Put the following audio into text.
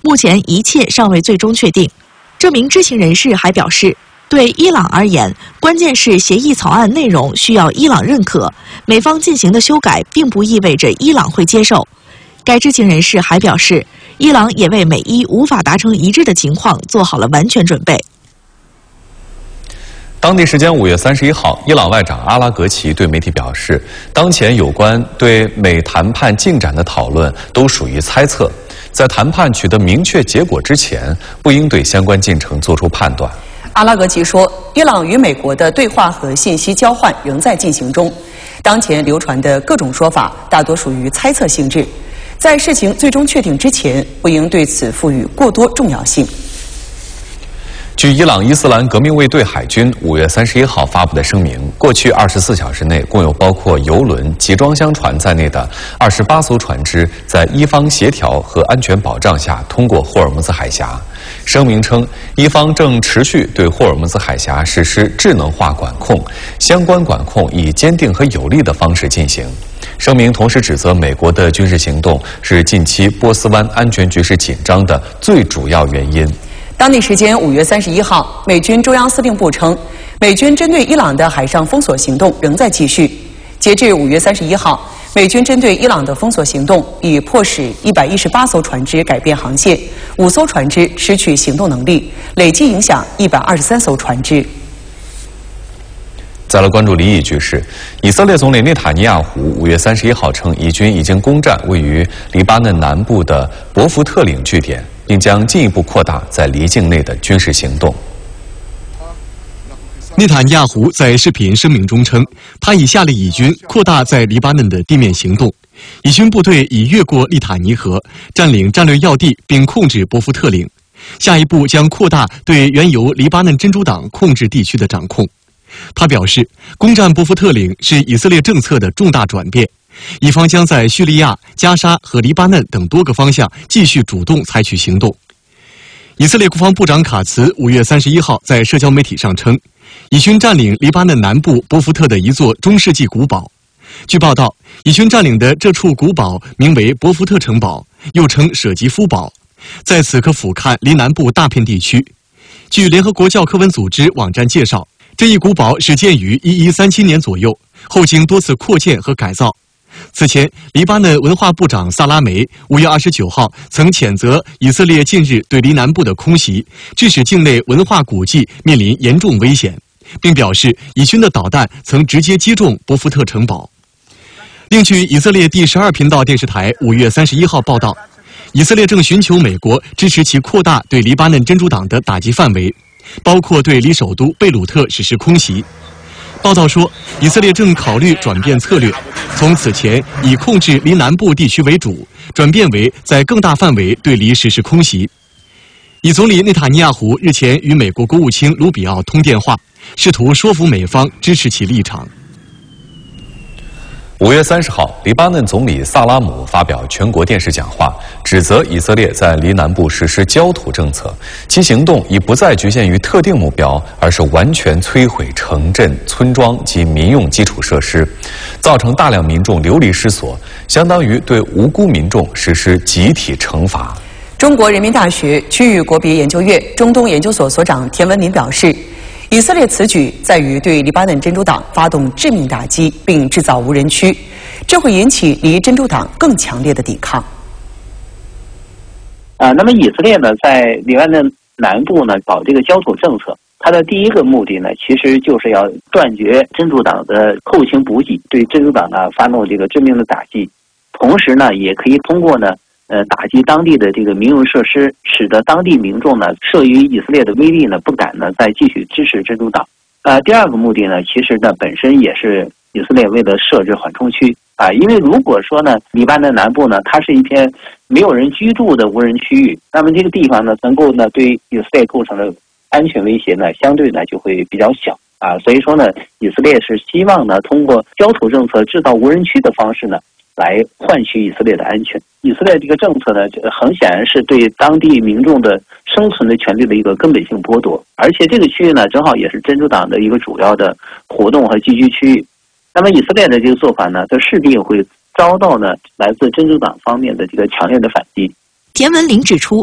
目前一切尚未最终确定。这名知情人士还表示，对伊朗而言，关键是协议草案内容需要伊朗认可，美方进行的修改并不意味着伊朗会接受。该知情人士还表示，伊朗也为美伊无法达成一致的情况做好了完全准备。 当地时间5月31号，伊朗外长阿拉格齐对媒体表示，当前有关对美谈判进展的讨论都属于猜测，在谈判取得明确结果之前，不应对相关进程作出判断。 阿拉格齐说，伊朗与美国的对话和信息交换仍在进行中，当前流传的各种说法大多属于猜测性质，在事情最终确定之前，不应对此赋予过多重要性。 据伊朗伊斯兰革命卫队海军5月31号发布的声明，过去24小时内，共有包括油轮、集装箱船在内的28艘船只在伊方协调和安全保障下通过霍尔木兹海峡。声明称，伊方正持续对霍尔木兹海峡实施智能化管控，相关管控以坚定和有力的方式进行。声明同时指责美国的军事行动是近期波斯湾安全局势紧张的最主要原因。 当地时间5月31号，美军中央司令部称，美军针对伊朗的海上封锁行动仍在继续。截至5月31号，美军针对伊朗的封锁行动已迫使118艘船只改变航线，5艘船只失去行动能力，累计影响123艘船只。 再来关注离异局势，以色列总理内塔尼亚胡5月31号称，以军已经攻占位于黎巴嫩南部的伯福特岭据点，并将进一步扩大在黎境内的军事行动。 内塔尼亚胡在视频声明中称，他已下令以军扩大在黎巴嫩的地面行动，以军部队已越过利塔尼河，占领战略要地并控制伯福特岭，下一步将扩大对原由黎巴嫩真主党控制地区的掌控。他表示，攻占伯福特岭是以色列政策的重大转变，以方将在叙利亚、加沙和黎巴嫩等多个方向继续主动采取行动。以色列国防部长卡茨5月31号在社交媒体上称，以军占领黎巴嫩南部伯福特的一座中世纪古堡。据报道，以军占领的这处古堡名为伯福特城堡，又称舍吉夫堡，在此可俯瞰黎南部大片地区。据联合国教科文组织网站介绍，这一古堡始建于1137年左右，后经多次扩建和改造。此前，黎巴嫩文化部长萨拉梅5月29号曾谴责以色列近日对黎南部的空袭，致使境内文化古迹面临严重危险，并表示以军的导弹曾直接击中伯福特城堡。另据以色列第12频道电视台5月31号报道，以色列正寻求美国支持其扩大对黎巴嫩真主党的打击范围，包括对离首都贝鲁特实施空袭。报道说，以色列正考虑转变策略，从此前以控制黎南部地区为主，转变为在更大范围对黎实施空袭。以总理内塔尼亚胡日前与美国国务卿卢比奥通电话，试图说服美方支持其立场。 5月30号，黎巴嫩总理萨拉姆发表全国电视讲话，指责以色列在黎南部实施焦土政策，其行动已不再局限于特定目标，而是完全摧毁城镇、村庄及民用基础设施，造成大量民众流离失所，相当于对无辜民众实施集体惩罚。 中国人民大学区域国别研究院中东研究所所长田文林表示，以色列此举在于对黎巴嫩真主党发动致命打击，并制造无人区，这会引起离真主党更强烈的抵抗。 那么以色列呢，在黎巴嫩南部呢搞这个焦土政策，它的第一个目的呢，其实就是要断绝真主党的后勤补给，对真主党呢发动这个致命的打击，同时呢，也可以通过呢打击当地的这个民用设施，使得当地民众呢慑于以色列的威力呢，不敢呢再继续支持真主党。第二个目的呢，其实呢本身也是以色列为了设置缓冲区因为如果说呢黎巴嫩南部呢它是一片没有人居住的无人区域，那么这个地方呢能够呢对以色列构成的安全威胁呢相对呢就会比较小所以说呢以色列是希望呢通过焦土政策制造无人区的方式呢来换取以色列的安全。以色列这个政策呢，很显然是对当地民众的生存的权利的一个根本性剥夺，而且这个区域呢，正好也是真主党的一个主要的活动和聚居区域。那么以色列的这个做法呢，它势必会遭到呢来自真主党方面的这个强烈的反击。 田文林指出，